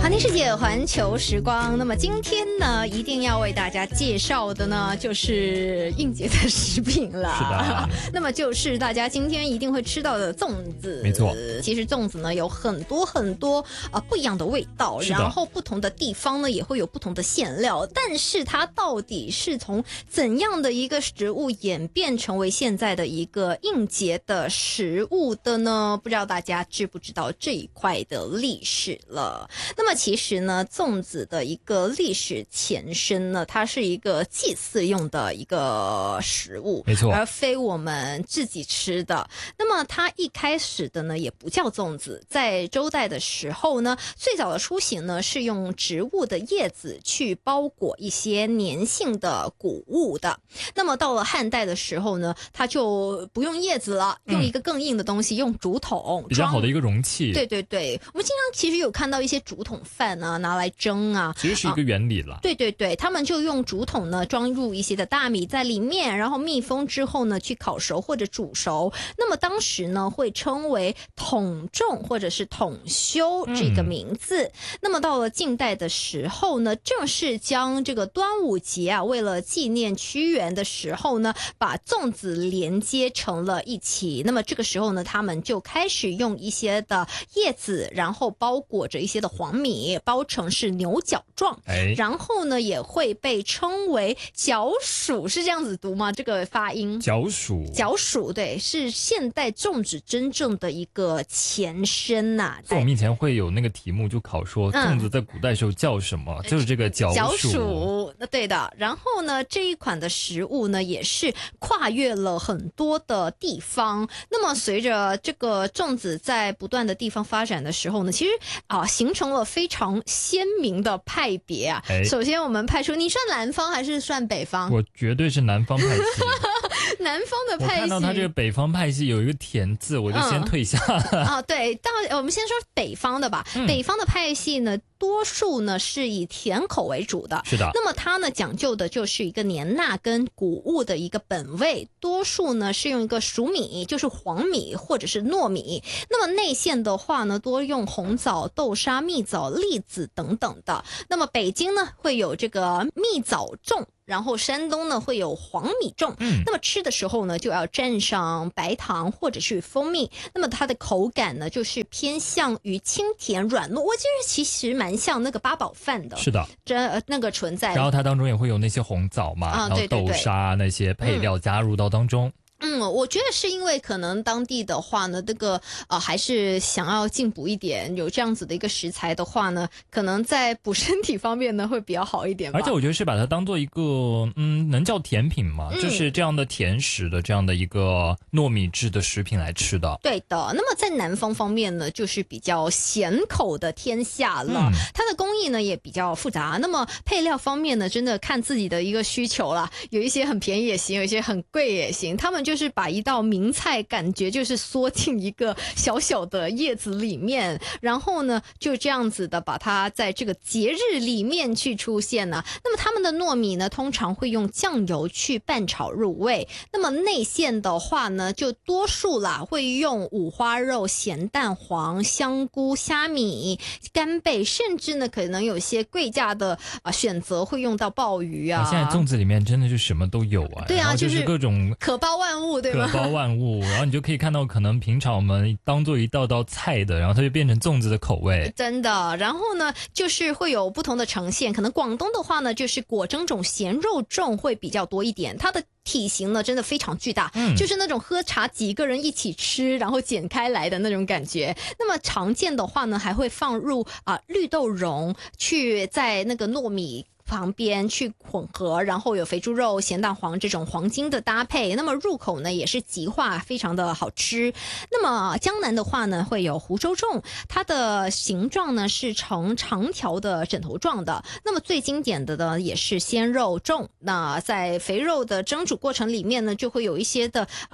环听世界，环球时光。那么今天呢，一定要为大家介绍的呢，就是应节的食品了。 是的。 那么就是大家今天一定会吃到的粽子。 没错。 其实粽子呢有很多不一样的味道，然后不同的地方呢也会有不同的馅料，但是它到底是从怎样的一个食物演变成为现在的一个应节的食物的呢？不知道大家知不知道这一块的历史了。那么其实呢，粽子的一个历史前身呢，它是一个祭祀用的一个食物， 没错， 而非我们自己吃的。那么它一开始的呢，也不叫粽子。在周代的时候呢，最早的雏形呢是用植物的叶子去包裹一些粘性的谷物的。那么到了汉代的时候呢，它就不用叶子了，用一个更硬的东西，用竹筒， 比较好的一个容器。 对对对，我们经常其实有看到一些竹筒饭啊，拿来蒸啊， 其实是一个原理了。 对对对，他们就用竹筒呢装入一些的大米在里面，然后密封之后呢去烤熟或者煮熟。那么当时呢会称为筒粽或者是筒修这个名字。那么到了近代的时候呢，正是将这个端午节啊，为了纪念屈原的时候呢，把粽子连接成了一起。那么这个时候呢，他们就开始用一些的叶子，然后包裹着一些的黄米，包成是牛角状，然后呢也会被称为角黍，是这样子读吗？这个发音角黍， 角黍，对，是现代粽子真正的一个前身呐。 我们以前会有那个题目就考说粽子在古代时候叫什么，就是这个角黍， 对的。然后呢，这一款的食物呢也是跨越了很多的地方。那么随着这个粽子在不断的地方发展的时候呢，其实形成了非常鲜明的派别啊。首先我们派出，你算南方还是算北方？ 我绝对是南方派系。 南方的派系， 我看到他这个北方派系有一个田字，我就先退下。 对，我们先说北方的吧。北方的派系呢，多数呢是以甜口为主的。 是的。 那么它呢讲究的就是一个粘钠跟谷物的一个本味，多数呢是用一个熟米，就是黄米或者是糯米。那么内馅的话呢，多用红枣、豆沙、蜜枣、栗子等等的。那么北京呢会有这个蜜枣粽，然后山东呢会有黄米粽。那么吃的时候呢就要蘸上白糖或者是蜂蜜。那么它的口感呢就是偏向于清甜软糯，我觉得其实蛮像那个八宝饭的。 是的， 那个存在。 然后它当中也会有那些红枣嘛，然后豆沙那些配料加入到当中。 我觉得是因为可能当地的话呢，这个还是想要进补一点，有这样子的一个食材的话呢，可能在补身体方面呢会比较好一点吧。 而且我觉得是把它当做一个能叫甜品嘛，就是这样的甜食的这样的一个糯米制的食品来吃的。 对的。那么在南方方面呢，就是比较咸口的天下了。它的工艺呢也比较复杂。那么配料方面呢，真的看自己的一个需求啦，有一些很便宜也行，有一些很贵也行。他们就是把一道名菜感觉就是缩进一个小小的叶子里面，然后呢就这样子的把它在这个节日里面去出现呢。那么他们的糯米呢通常会用酱油去拌炒入味。那么内馅的话呢，就多数啦会用五花肉、咸蛋黄、香菇、虾米、干贝，甚至呢可能有些贵价的选择会用到鲍鱼啊。 现在粽子里面真的是什么都有啊。 对啊， 就是各种可包万物，对吗？ 可包万物，然后你就可以看到可能平常我们当做一道道菜的，然后它就变成粽子的口味。 真的。然后呢就是会有不同的呈现，可能广东的话呢就是果蒸种咸肉粽会比较多一点，它的体型呢真的非常巨大，就是那种喝茶几个人一起吃然后剪开来的那种感觉。那么常见的话呢还会放入绿豆蓉去在那个糯米旁边去混合，然后有肥猪肉、咸蛋黄这种黄金的搭配。那么入口呢也是极化，非常的好吃。那么江南的话呢会有湖州粽，它的形状呢是呈长条的枕头状的。那么最经典的呢也是鲜肉粽，那在肥肉的蒸煮过程里面呢就会有一些的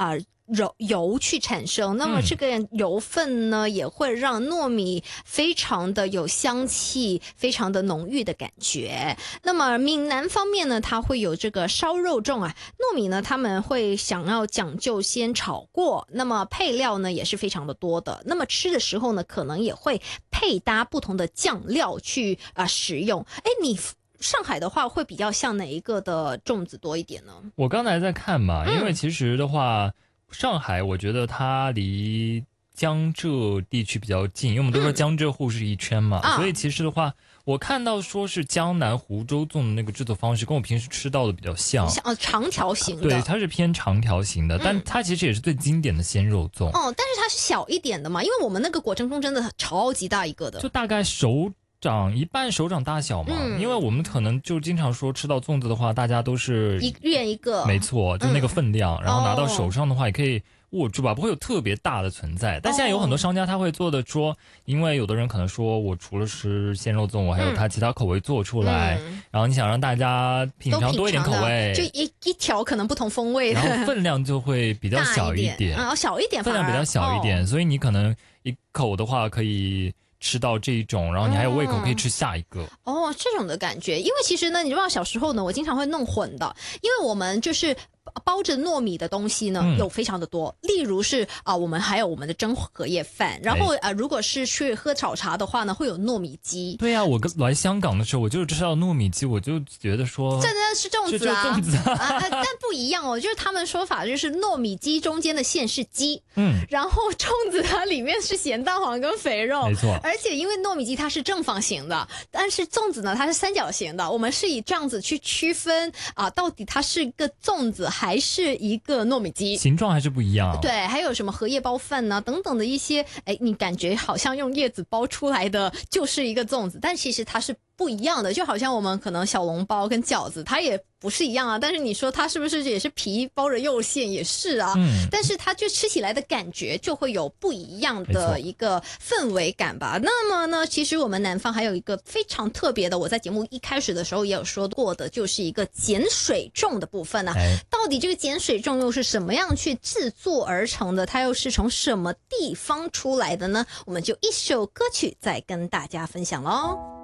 油去产生，那么这个油分呢，也会让糯米非常的有香气，非常的浓郁的感觉。那么闽南方面呢，它会有这个烧肉粽啊，糯米呢他们会想要讲究先炒过，那么配料呢也是非常的多的，那么吃的时候呢可能也会配搭不同的酱料去食用。你上海的话会比较像哪一个的粽子多一点呢？ 我刚才在看嘛，因为其实的话，上海我觉得它离江浙地区比较近，因为我们都说江浙沪是一圈嘛，所以其实的话，我看到说是江南湖州粽的那个制作方式跟我平时吃到的比较像， 长条形的， 对，它是偏长条形的，但它其实也是最经典的鲜肉粽。 但是它是小一点的嘛，因为我们那个果珍粽真的超级大一个的， 就大概一半手掌大小嘛，因为我们可能就经常说吃到粽子的话，大家都是一人一个， 没错，就那个分量，然后拿到手上的话也可以握住吧，不会有特别大的存在。但现在有很多商家他会做的说，因为有的人可能说我除了吃鲜肉粽，我还有他其他口味做出来，然后你想让大家品尝多一点口味， 就一条可能不同风味的， 然后分量就会比较小一点， 小一点， 分量比较小一点，所以你可能一口的话可以吃到这一种，然后你还有胃口可以吃下一个。 这种的感觉，因为其实呢，你知道小时候呢，我经常会弄混的，因为我们就是包着糯米的东西呢，有非常的多。例如是我们还有我们的蒸荷叶饭，然后如果是去喝早茶的话呢，会有糯米鸡。 对呀，我来香港的时候，我就知道糯米鸡，我就觉得说这是粽子啊， 粽子但不一样哦，就是他们说法就是糯米鸡中间的馅是鸡，然后粽子它里面是咸蛋黄跟肥肉， 没错。 而且因为糯米鸡它是正方形的，但是粽子呢它是三角形的，我们是以这样子去区分到底它是一个粽子还是一个糯米鸡， 形状还是不一样。 对，还有什么荷叶包饭啊等等的一些，你感觉好像用叶子包出来的就是一个粽子，但其实它是不一样的，就好像我们可能小笼包跟饺子它也不是一样啊，但是你说它是不是也是皮包着肉馅，也是啊，但是它就吃起来的感觉就会有不一样的一个氛围感吧。那么呢，其实我们南方还有一个非常特别的，我在节目一开始的时候也有说过的，就是一个碱水粽的部分啊。到底这个碱水粽又是什么样去制作而成的？它又是从什么地方出来的呢？我们就一首歌曲再跟大家分享咯。